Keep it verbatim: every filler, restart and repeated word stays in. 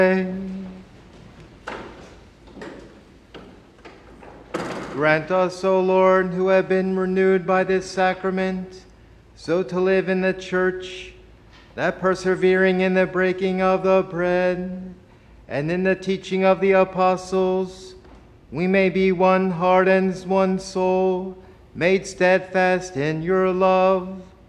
Grant us, O Lord, who have been renewed by this sacrament, so to live in the church, that persevering in the breaking of the bread and in the teaching of the apostles, we may be one heart and one soul, made steadfast in your love,